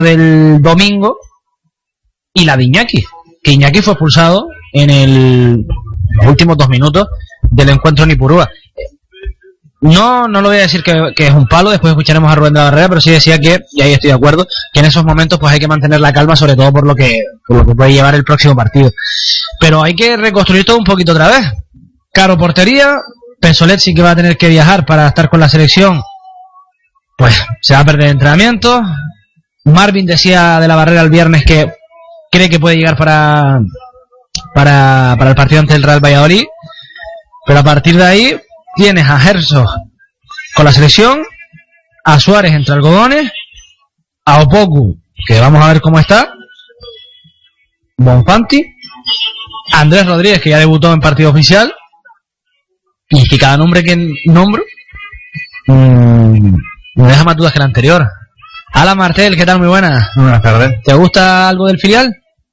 del domingo y la de Iñaki, que Iñaki fue expulsado en los últimos 2 minutos del encuentro en Ipurúa. No lo voy a decir que es un palo, después escucharemos a Rubén de la Barrera, pero sí decía que, y ahí estoy de acuerdo, que en esos momentos pues hay que mantener la calma, sobre todo por lo que puede llevar el próximo partido. Pero hay que reconstruir todo un poquito otra vez. Caro portería, Pensolet sí que va a tener que viajar para estar con la selección, pues se va a perder entrenamiento. Marvin decía de la Barrera el viernes que cree que puede llegar para el partido ante el Real Valladolid, pero a partir de ahí tienes a Herzog con la selección, a Suárez entre algodones, a Opoku, que vamos a ver cómo está, Bonfanti, Andrés Rodríguez, que ya debutó en partido oficial, y que cada nombre que nombro me deja más dudas que el anterior. Alan Martel, ¿qué tal? Muy buenas. Buenas tardes. ¿Te gusta algo del filial?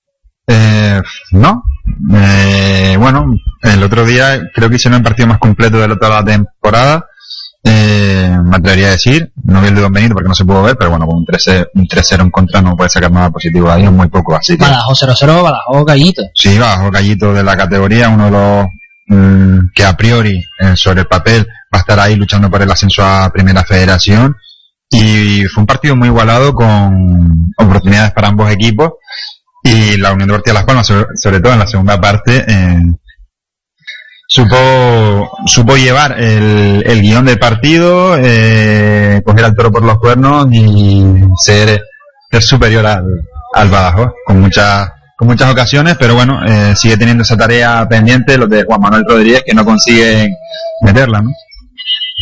No. Bueno, el otro día creo que hicieron el partido más completo de toda la temporada. Me atrevería a decir, no vi el de Don Benito porque no se pudo ver, pero bueno, con un 3-0 en contra no puede sacar nada positivo ahí, es muy poco, así que... Badajoz 0-0, Badajoz Gallito. Sí, Badajoz Gallito de la categoría, uno de los que a priori sobre el papel va a estar ahí luchando por el ascenso a Primera Federación, y fue un partido muy igualado con oportunidades para ambos equipos, y la Unión Deportiva Las Palmas, sobre todo en la segunda parte, supo llevar el guión del partido, coger al toro por los cuernos y ser superior al Badajoz con muchas ocasiones, pero bueno, sigue teniendo esa tarea pendiente los de Juan Manuel Rodríguez, que no consiguen meterla, ¿no?